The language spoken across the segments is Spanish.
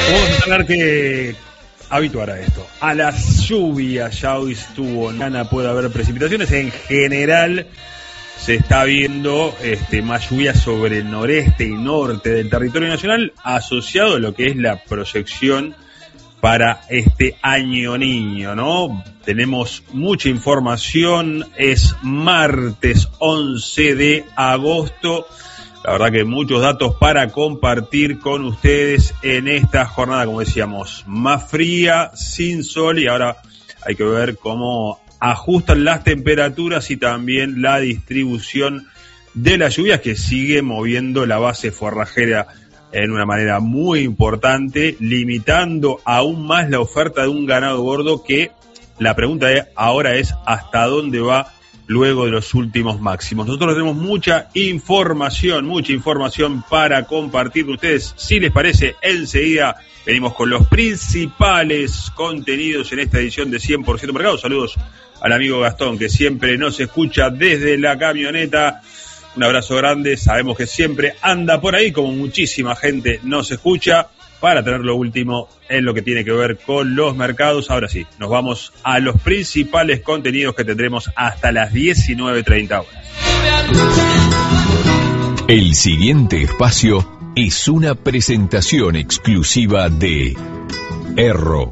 Vamos a tener que habituar a esto. A las lluvias ya hoy estuvo, mañana puede haber precipitaciones. En general se está viendo más lluvia sobre el noreste y norte del territorio nacional, asociado a lo que es la proyección para este año niño, ¿no? Tenemos mucha información, es martes 11 de agosto. La verdad que muchos datos para compartir con ustedes en esta jornada, como decíamos, más fría, sin sol, y ahora hay que ver cómo ajustan las temperaturas y también la distribución de las lluvias, que sigue moviendo la base forrajera en una manera muy importante, limitando aún más la oferta de un ganado gordo, que la pregunta ahora es ¿hasta dónde va luego de los últimos máximos? Nosotros tenemos mucha información para compartir con ustedes. Si les parece, enseguida venimos con los principales contenidos en esta edición de 100% Mercado. Saludos al amigo Gastón, que siempre nos escucha desde la camioneta. Un abrazo grande, sabemos que siempre anda por ahí, como muchísima gente nos escucha, para tener lo último en lo que tiene que ver con los mercados. Ahora sí, nos vamos a los principales contenidos que tendremos hasta las 19:30 horas. El siguiente espacio es una presentación exclusiva de Erro.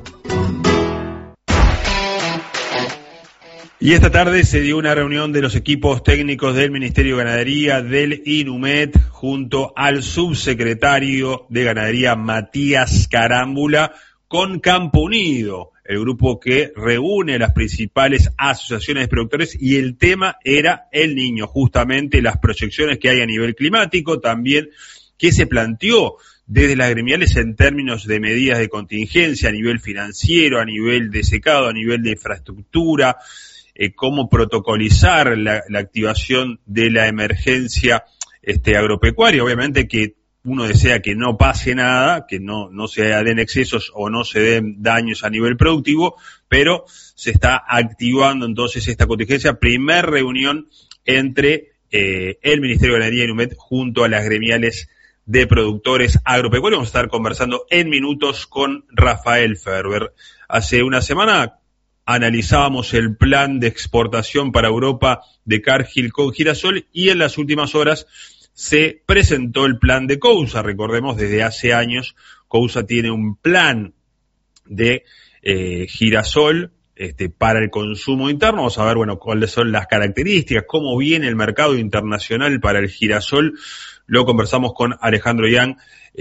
Y esta tarde se dio una reunión de los equipos técnicos del Ministerio de Ganadería, del INUMET, junto al subsecretario de Ganadería, Matías Carámbula, con Campo Unido, el grupo que reúne las principales asociaciones de productores, y el tema era el niño, justamente las proyecciones que hay a nivel climático, también que se planteó desde las gremiales en términos de medidas de contingencia a nivel financiero, a nivel de secado, a nivel de infraestructura, cómo protocolizar la activación de la emergencia agropecuaria. Obviamente que uno desea que no pase nada, que no se den excesos o no se den daños a nivel productivo, pero se está activando entonces esta contingencia. Primer reunión entre el Ministerio de Ganadería y INUMET junto a las gremiales de productores agropecuarios. Vamos a estar conversando en minutos con Rafael Ferber. Hace una semana analizábamos el plan de exportación para Europa de Cargill con Girasol, y en las últimas horas se presentó el plan de Cousa. Recordemos, desde hace años Cousa tiene un plan de Girasol para el consumo interno. Vamos a ver, cuáles son las características, cómo viene el mercado internacional para el girasol. Lo conversamos con Alejandro Yang,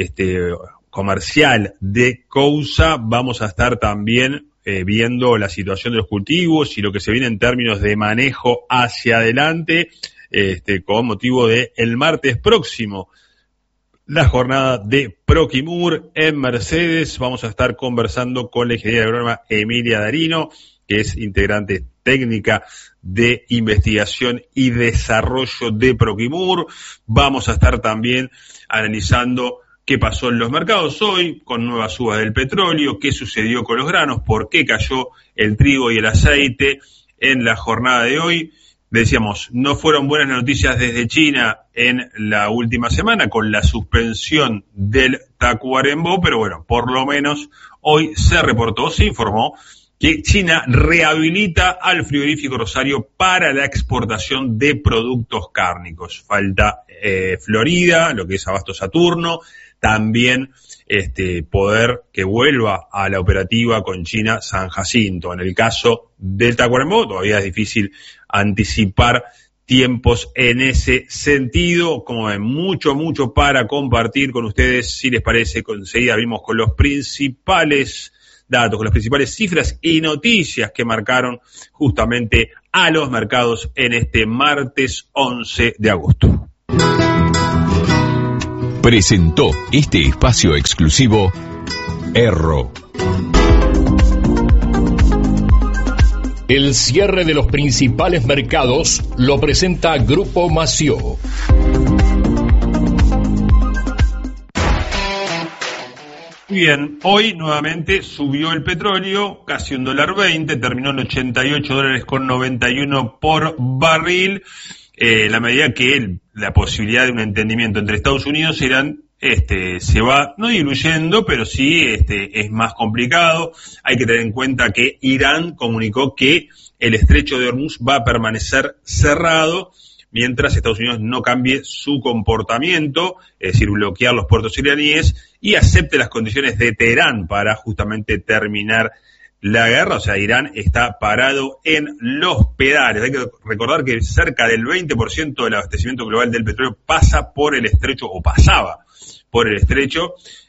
comercial de Cousa. Vamos a estar también viendo la situación de los cultivos y lo que se viene en términos de manejo hacia adelante, con motivo de el martes próximo, la jornada de Proquimur en Mercedes. Vamos a estar conversando con la ingeniera agrónoma Emilia Darino, que es integrante técnica de investigación y desarrollo de Proquimur. Vamos a estar también analizando qué pasó en los mercados hoy, con nuevas subas del petróleo, qué sucedió con los granos, por qué cayó el trigo y el aceite en la jornada de hoy. Decíamos, no fueron buenas noticias desde China en la última semana, con la suspensión del Tacuarembó, pero por lo menos hoy se informó que China rehabilita al frigorífico Rosario para la exportación de productos cárnicos. Falta Florida, lo que es Abasto Saturno, también poder que vuelva a la operativa con China San Jacinto. En el caso del Tacuarembó todavía es difícil anticipar tiempos en ese sentido. Como ven, mucho para compartir con ustedes. Si les parece, enseguida vimos con los principales datos, con las principales cifras y noticias que marcaron justamente a los mercados en este martes 11 de agosto. Presentó este espacio exclusivo Erro. El cierre de los principales mercados lo presenta Grupo Mació. Bien, hoy nuevamente subió el petróleo, casi $1.20, terminó en $82.91 por barril. La medida que la posibilidad de un entendimiento entre Estados Unidos e Irán se va no diluyendo, pero sí es más complicado. Hay que tener en cuenta que Irán comunicó que el estrecho de Hormuz va a permanecer cerrado mientras Estados Unidos no cambie su comportamiento, es decir, bloquear los puertos iraníes y acepte las condiciones de Teherán para justamente terminar la guerra. O sea, Irán está parado en los pedales. Hay que recordar que cerca del 20% del abastecimiento global del petróleo pasa por el estrecho, o pasaba por el estrecho,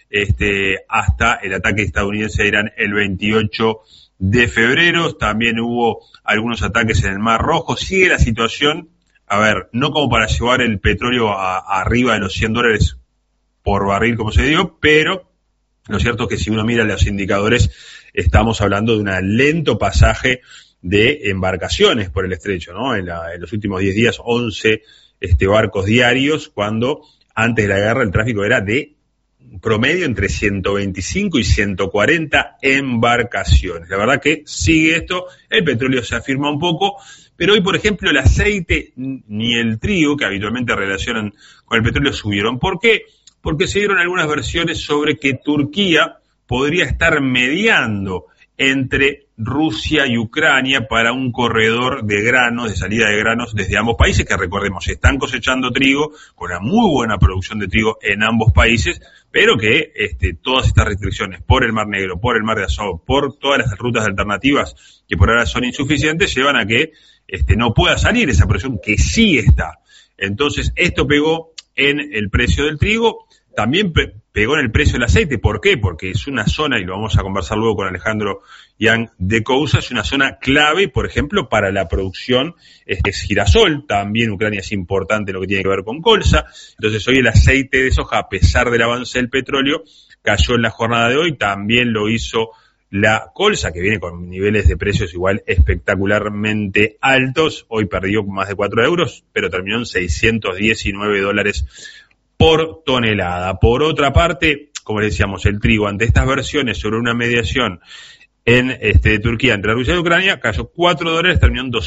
hasta el ataque estadounidense a Irán el 28 de febrero. También hubo algunos ataques en el Mar Rojo. Sigue la situación, a ver, no como para llevar el petróleo arriba de los $100 por barril, como se dio, pero lo cierto es que si uno mira los indicadores, estamos hablando de un lento pasaje de embarcaciones por el estrecho, ¿no? En los últimos 10 días, 11 barcos diarios, cuando antes de la guerra el tráfico era de promedio entre 125 y 140 embarcaciones. La verdad que sigue esto, el petróleo se afirma un poco, pero hoy, por ejemplo, el aceite ni el trigo, que habitualmente relacionan con el petróleo, subieron. ¿Por qué? Porque se dieron algunas versiones sobre que Turquía podría estar mediando entre Rusia y Ucrania para un corredor de granos, de salida de granos desde ambos países, que recordemos, están cosechando trigo, con una muy buena producción de trigo en ambos países, pero que todas estas restricciones por el Mar Negro, por el Mar de Azov, por todas las rutas alternativas que por ahora son insuficientes, llevan a que no pueda salir esa producción que sí está. Entonces, esto pegó en el precio del trigo, también pegó en el precio del aceite. ¿Por qué? Porque es una zona, y lo vamos a conversar luego con Alejandro Yang de Cousa, es una zona clave, por ejemplo, para la producción girasol. También Ucrania es importante en lo que tiene que ver con colza. Entonces hoy el aceite de soja, a pesar del avance del petróleo, cayó en la jornada de hoy. También lo hizo la colza, que viene con niveles de precios igual espectacularmente altos. Hoy perdió más de 4 euros, pero terminó en $619 por tonelada. Por otra parte, como les decíamos, el trigo, ante estas versiones sobre una mediación de Turquía entre Rusia y Ucrania, cayó $4, terminó en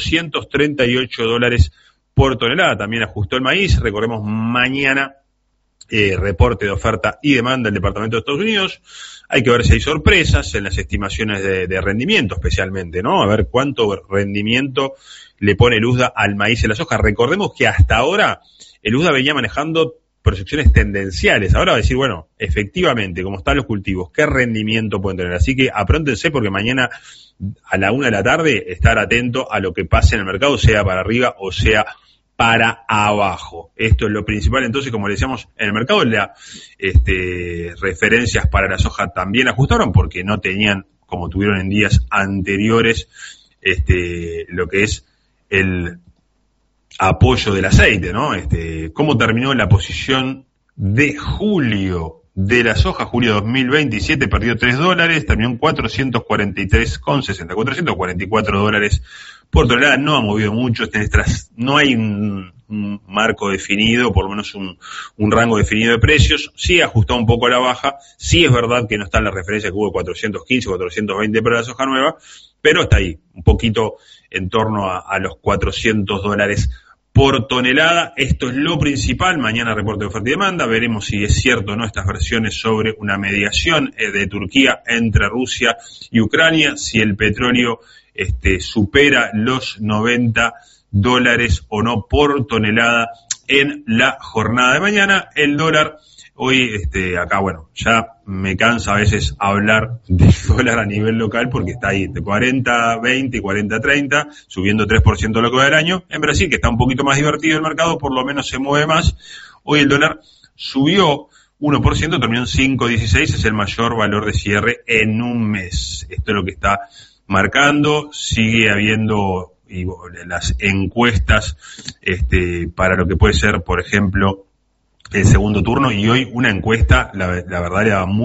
$238 por tonelada. También ajustó el maíz. Recordemos, mañana reporte de oferta y demanda del Departamento de Estados Unidos. Hay que ver si hay sorpresas en las estimaciones de rendimiento, especialmente, ¿no? A ver cuánto rendimiento le pone el USDA al maíz y a la soja. Recordemos que hasta ahora el USDA venía manejando proyecciones tendenciales. Ahora va a decir, bueno, efectivamente, como están los cultivos, ¿qué rendimiento pueden tener? Así que apróntense, porque mañana a la 1 de la tarde estar atento a lo que pase en el mercado, sea para arriba o sea para abajo. Esto es lo principal. Entonces, como le decíamos, en el mercado las referencias para la soja también ajustaron, porque no tenían, como tuvieron en días anteriores, lo que es el apoyo del aceite, ¿no? ¿Cómo terminó la posición de julio de la soja? Julio 2027 perdió $3, terminó en 443,60, $444 por tonelada. No ha movido mucho, no hay un marco definido, por lo menos un rango definido de precios. Sí ha ajustado un poco a la baja, sí es verdad que no está en la referencia que hubo 415, 420 para la soja nueva, pero está ahí, un poquito en torno a los $400 por tonelada. Esto es lo principal. Mañana reporte de oferta y demanda. Veremos si es cierto o no estas versiones sobre una mediación de Turquía entre Rusia y Ucrania, si el petróleo supera los $90 o no por tonelada en la jornada de mañana. El dólar hoy, acá, bueno, ya me cansa a veces hablar del dólar a nivel local, porque está ahí de 40.20 y 40.30, subiendo 3% lo que va del año. En Brasil, que está un poquito más divertido el mercado, por lo menos se mueve más. Hoy el dólar subió 1%, terminó en 5.16, es el mayor valor de cierre en un mes. Esto es lo que está marcando. Sigue habiendo las encuestas para lo que puede ser, por ejemplo, el segundo turno, y hoy una encuesta, la verdad, le da